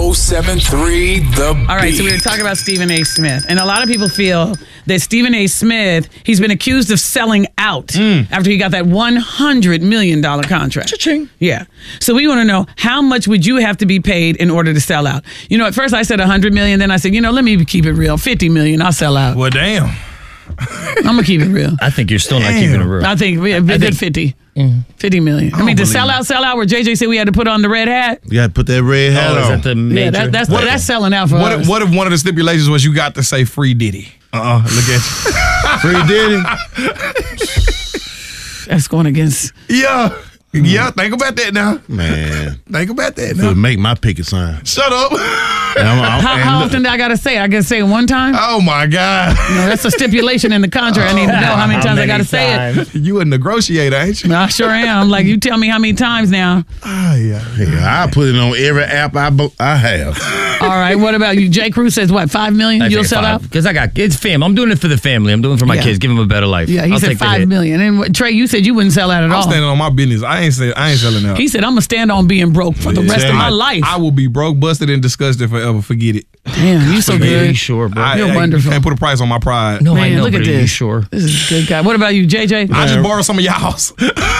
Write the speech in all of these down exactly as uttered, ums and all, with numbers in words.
oh seven three The Beat. All right, so we were talking about Stephen A. Smith, and a lot of people feel that Stephen A. Smith, he's been accused of selling out mm. after he got that one hundred million dollars contract. Cha-ching. Yeah. So we want to know, how much would you have to be paid in order to sell out? You know, at first I said one hundred million dollars, then I said, you know, let me keep it real. fifty million dollars, I'll sell out. Well, damn. I'm going to keep it real. I think you're still not keeping it real. I think we did fifty. Mm. fifty million. I, I mean, to sell out, sell out, where J J said we had to put on the red hat. You got to put that red hat oh, on. Is that the major? Yeah, that, that's, what, that's selling out for what us. If, what if one of the stipulations was you got to say free Diddy? Uh-uh, look at you. Free Diddy? That's going against... Yeah. Yeah, think about that now. Man. Think about that now. It'll make my picket sign. Shut up. And I'm, I'm, how and how look, often do I got to say it? I got to say it one time? Oh, my God. You know, that's a stipulation in the contract. I need to know how many How times many I got to say it. You a negotiator, ain't you? I sure am. Like, you tell me how many times now. Oh, yeah. yeah, I put it on every app I, bo- I have. All right, what about you? J. Cruz says, what, five million dollars? You'll sell out? Because I got, it's fam. I'm doing it for the family. I'm doing it for my Yeah. kids. Give them a better life. Yeah, he I'll said take the five hit. million. And what, Trey, you said you wouldn't sell out at I'm all. standing on my business. I ain't say, I ain't selling out. He said, I'm going to stand on being broke for the rest of my I, life. I will be broke, busted, and disgusted forever. Forget it. Damn, you so Are good. you sure, bro? I, You're I, wonderful. You can't put a price on my pride. No, I Man, know, look but at are you this. sure? This is a good guy. What about you, J J? I just borrow some of y'all's.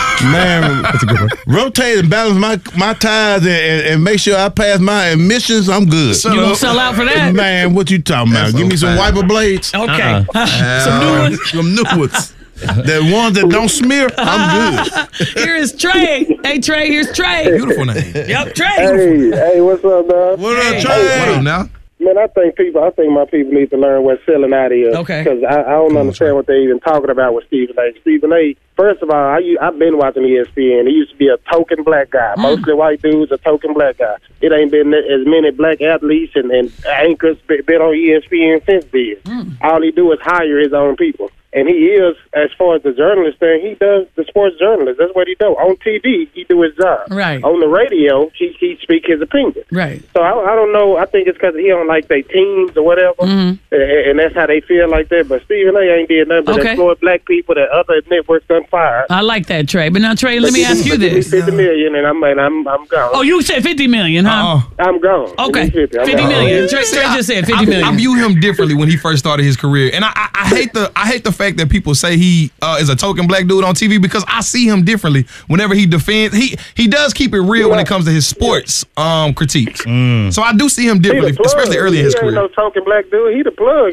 Man, that's a good one. Rotate and balance my my tires and, and, and make sure I pass my emissions. I'm good. Shut You up. going to sell out for that? Man, what you talking about? That's Give so me some fat. wiper blades. Okay. Uh-uh. Some new ones. Some new ones. The ones that don't smear, I'm good. Here is Trey. Hey, Trey, here's Trey. Beautiful name. Yep, Trey. Hey, hey, what's up, dog? What up, Hey. Trey? What up now? Man, I think people, I think my people need to learn what selling out is. Okay. Because I, I don't understand what they're even talking about with Stephen A. Stephen A. First of all, I, u- I've been watching E S P N. He used to be a token black guy. Mm. Mostly white dudes, a token black guy. It ain't been as many black athletes and, and anchors be- been on E S P N since then. Mm. All he do is hire his own people. And he is, as far as the journalist thing, he does the sports journalist. That's what he do. On T V, he do his job. Right. On the radio, he, he speak his opinion. Right. So I, I don't know. I think it's because he don't like their teams or whatever, Mhm. and, and that's how they feel like that. But Stephen A. ain't did nothing but Okay. exploit black people that other networks done fired. I like that, Trey. But now, Trey, let me ask you Give me this. fifty million, and I'm and I'm I'm gone. Oh, you said fifty million, huh? Uh-uh. I'm gone. Okay. Give me fifty. I'm fifty gone. million. Trey, Trey just said I, fifty million. I view him differently when he first started his career, and I, I, I hate the I hate the fact that people say he uh, is a token black dude on T V, because I see him differently whenever he defends. He he does keep it real when it comes to his sports um, critiques. So I do see him He the differently, plug. especially early in his he career. ain't no token black dude. He the plug.